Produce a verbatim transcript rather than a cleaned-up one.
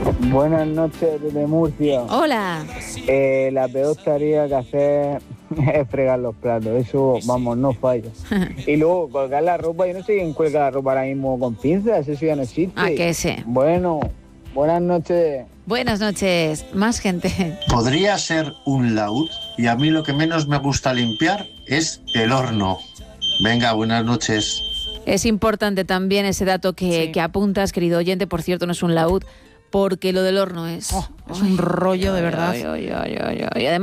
Buenas noches desde Murcia. Hola. Eh, la peor tarea que hacer es fregar los platos. Eso, vamos, no falla. Y luego, colgar la ropa. Yo no sé quién cuelga la ropa ahora mismo con pinzas. Eso ya no existe. Ah, que sí. Bueno, buenas noches. Buenas noches. Más gente. Podría ser un laúd y a mí lo que menos me gusta limpiar es el horno. Venga, buenas noches. Es importante también ese dato que, Sí. que apuntas, querido oyente. Por cierto, no es un laúd, porque lo del horno es... Oh, es un rollo de verdad. Ay, ay, ay, ay, ay. Y además